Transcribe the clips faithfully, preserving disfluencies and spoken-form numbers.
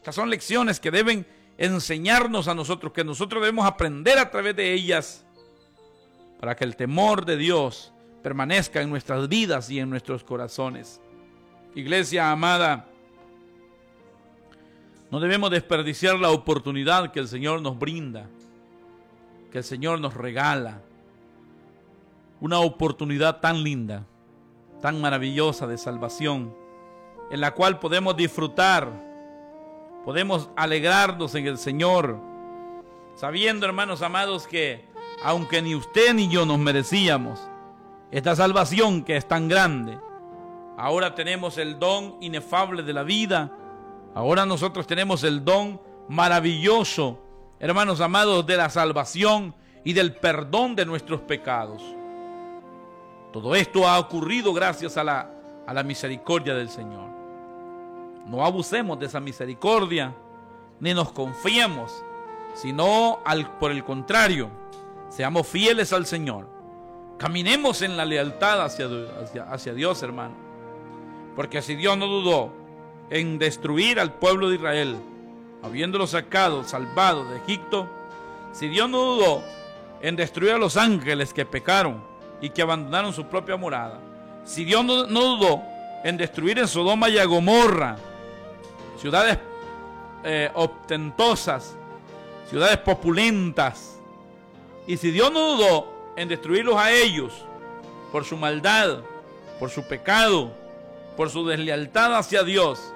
Estas son lecciones que deben enseñarnos a nosotros, que nosotros debemos aprender a través de ellas, para que el temor de Dios permanezca en nuestras vidas y en nuestros corazones. Iglesia amada, no debemos desperdiciar la oportunidad que el Señor nos brinda, que el Señor nos regala. Una oportunidad tan linda, tan maravillosa de salvación, en la cual podemos disfrutar, podemos alegrarnos en el Señor, sabiendo, hermanos amados, que aunque ni usted ni yo nos merecíamos esta salvación que es tan grande, ahora tenemos el don inefable de la vida. Ahora nosotros tenemos el don maravilloso, hermanos amados, de la salvación y del perdón de nuestros pecados. Todo esto ha ocurrido gracias a la, a la misericordia del Señor. No abusemos de esa misericordia, ni nos confiemos, sino al, por el contrario, seamos fieles al Señor. Caminemos en la lealtad hacia, hacia, hacia Dios, hermano. Porque si Dios no dudó en destruir al pueblo de Israel, habiéndolo sacado, salvado de Egipto, si Dios no dudó en destruir a los ángeles que pecaron y que abandonaron su propia morada, si Dios no, no dudó en destruir en Sodoma y a Gomorra, ciudades eh, ostentosas, ciudades populentas, y si Dios no dudó en destruirlos a ellos por su maldad, por su pecado, por su deslealtad hacia Dios,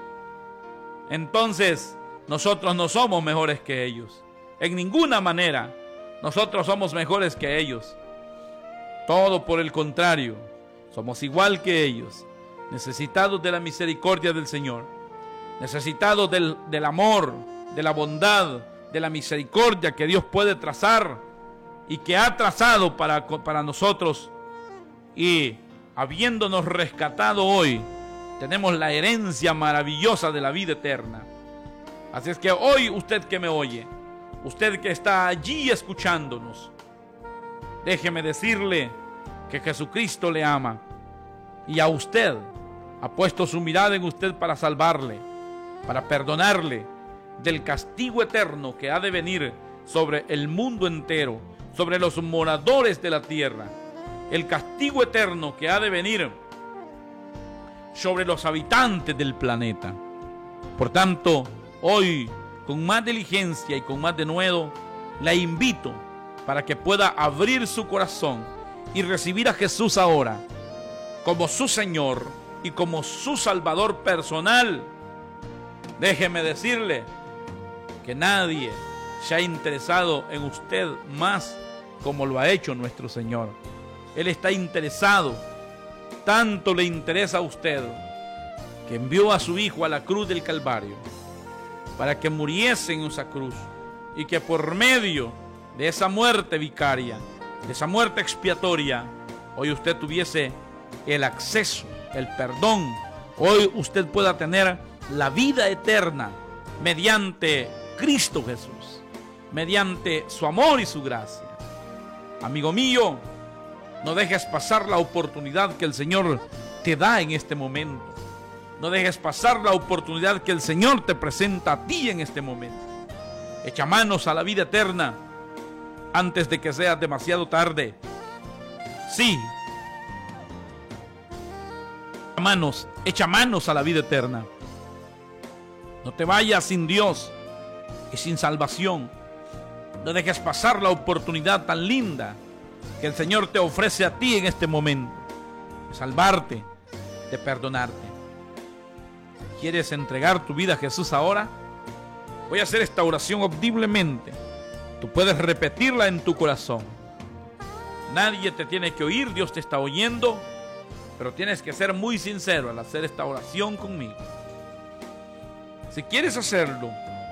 entonces nosotros no somos mejores que ellos. En ninguna manera nosotros somos mejores que ellos. Todo por el contrario, somos igual que ellos, necesitados de la misericordia del Señor, necesitados del, del amor, de la bondad, de la misericordia que Dios puede trazar y que ha trazado para, para nosotros. Y habiéndonos rescatado hoy, tenemos la herencia maravillosa de la vida eterna. Así es que hoy, usted que me oye, usted que está allí escuchándonos, déjeme decirle que Jesucristo le ama y a usted ha puesto su mirada en usted para salvarle, para perdonarle del castigo eterno que ha de venir sobre el mundo entero, sobre los moradores de la tierra, el castigo eterno que ha de venir sobre los habitantes del planeta. Por tanto, hoy, con más diligencia y con más denuedo, la invito para que pueda abrir su corazón y recibir a Jesús ahora como su Señor y como su Salvador personal. Déjeme decirle que nadie se ha interesado en usted más como lo ha hecho nuestro Señor. Él está interesado, tanto le interesa a usted, que envió a su Hijo a la cruz del Calvario para que muriese en esa cruz y que por medio de esa muerte vicaria, de esa muerte expiatoria, hoy usted tuviese el acceso, el perdón. Hoy usted pueda tener la vida eterna mediante Cristo Jesús, mediante su amor y su gracia. Amigo mío, no dejes pasar la oportunidad que el Señor te da en este momento. No dejes pasar la oportunidad que el Señor te presenta a ti en este momento. Echa manos a la vida eterna antes de que sea demasiado tarde. Sí. Echa manos, echa manos a la vida eterna. No te vayas sin Dios y sin salvación. No dejes pasar la oportunidad tan linda que el Señor te ofrece a ti en este momento, de salvarte, de perdonarte. ¿Quieres entregar tu vida a Jesús ahora? Voy a hacer esta oración audiblemente. Tú puedes repetirla en tu corazón. Nadie te tiene que oír, Dios te está oyendo, pero tienes que ser muy sincero al hacer esta oración conmigo. Si quieres hacerlo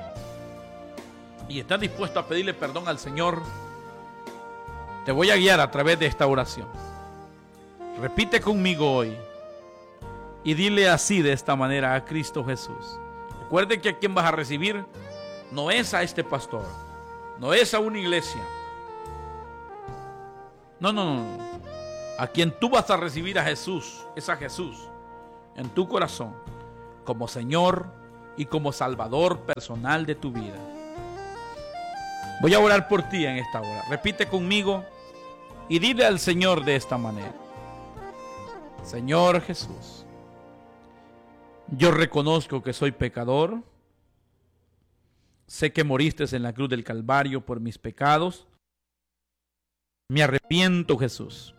y estás dispuesto a pedirle perdón al Señor, te voy a guiar a través de esta oración. Repite conmigo hoy y dile así, de esta manera, a Cristo Jesús. Recuerde que a quien vas a recibir no es a este pastor, no es a una iglesia. No, no, no, no. A quien tú vas a recibir a Jesús, es a Jesús en tu corazón como Señor y como Salvador personal de tu vida. Voy a orar por ti en esta hora. Repite conmigo y dile al Señor de esta manera: Señor Jesús, yo reconozco que soy pecador. Sé que moriste en la cruz del Calvario por mis pecados. Me arrepiento, Jesús.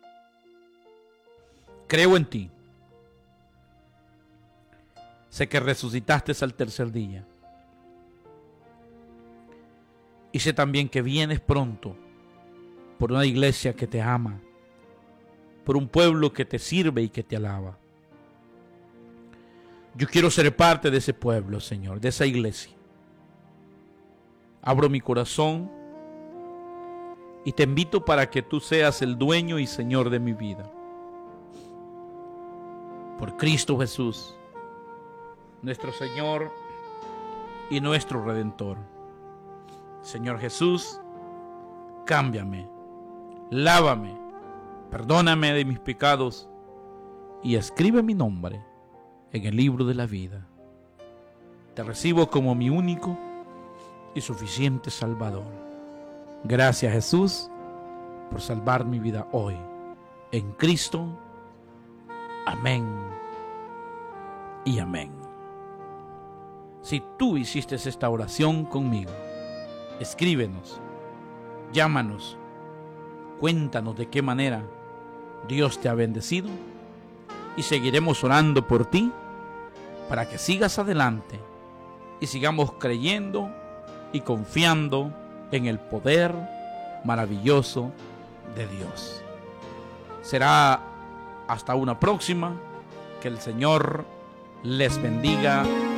Creo en ti. Sé que resucitaste al tercer día. Y sé también que vienes pronto por una iglesia que te ama, por un pueblo que te sirve y que te alaba. Yo quiero ser parte de ese pueblo, Señor, de esa iglesia. Abro mi corazón y te invito para que tú seas el dueño y Señor de mi vida. Por Cristo Jesús, nuestro Señor y nuestro Redentor. Señor Jesús, cámbiame, lávame, perdóname de mis pecados y escribe mi nombre en el libro de la vida. Te recibo como mi único y suficiente Salvador. Gracias, Jesús, por salvar mi vida hoy. En Cristo. Amén y amén. Si tú hiciste esta oración conmigo, escríbenos, llámanos, cuéntanos de qué manera Dios te ha bendecido y seguiremos orando por ti para que sigas adelante y sigamos creyendo y confiando en el poder maravilloso de Dios. Será hasta una próxima. Que el Señor les bendiga